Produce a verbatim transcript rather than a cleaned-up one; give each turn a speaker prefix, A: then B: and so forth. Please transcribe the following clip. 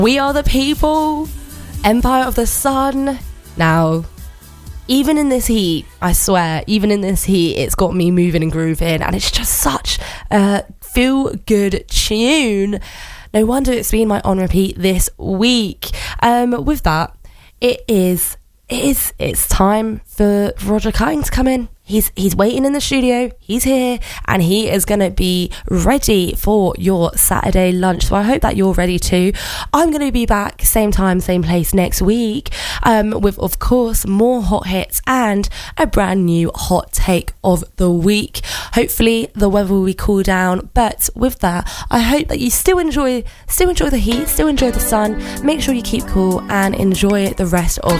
A: We Are the People, Empire of the Sun. Now, even in this heat, I swear, even in this heat, it's got me moving and grooving, and it's just such a feel-good tune. No wonder it's been my on repeat this week. Um, with that, it is, it is, it's time for Roger Cutting to come in. He's he's waiting in the studio, he's here, and he is going to be ready for your Saturday lunch. So I hope that you're ready too. I'm going to be back same time, same place next week um, with, of course, more hot hits and a brand new hot take of the week. Hopefully the weather will cool down, but with that, I hope that you still enjoy, still enjoy the heat, still enjoy the sun. Make sure you keep cool and enjoy the rest of